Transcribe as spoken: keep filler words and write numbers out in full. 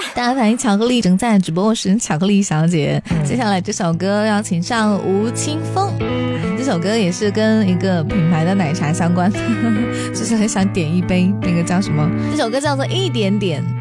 大家反映巧克力正在直播室，巧克力小姐。接下来这首歌要请上吴青峰，这首歌也是跟一个品牌的奶茶相关，就是很想点一杯，那个叫什么？这首歌叫做一点点。